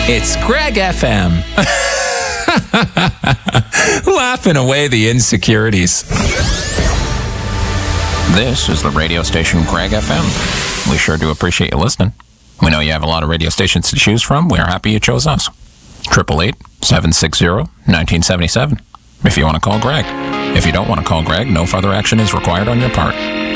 It's Greg FM. Laughing away the insecurities. This is the radio station Greg FM. We sure do appreciate you listening. We know you have a lot of radio stations to choose from. We're happy you chose us. 888-760-1977. If you want to call Greg. If you don't want to call Greg, no further action is required on your part.